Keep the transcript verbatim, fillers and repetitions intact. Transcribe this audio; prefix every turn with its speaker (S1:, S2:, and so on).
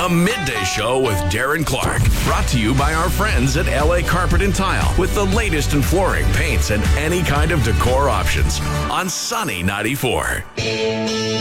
S1: The Midday Show with Darren Clark. Brought to you by our friends at L A Carpet and Tile with the latest in flooring, paints, and any kind of decor options on Sunny ninety-four.